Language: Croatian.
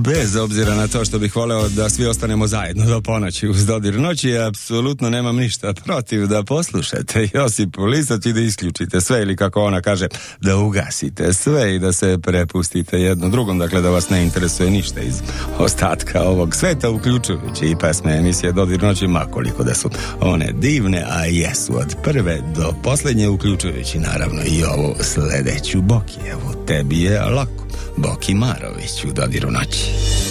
Bez obzira na to što bih voleo da svi ostanemo zajedno do ponoći uz dodir noći, apsolutno nemam ništa protiv da poslušate Josipu Lisac i da isključite sve, ili kako ona kaže, da ugasite sve i da se prepustite jedno drugom, dakle da vas ne interesuje ništa iz ostatka ovog sveta, uključujući i pesme emisije Dodir noći, makoliko da su one divne, a jesu od prve do posljednje, uključujući naravno i ovu sledeću. Boki, evo tebi je lako, Boki Marović u Dodiru noći.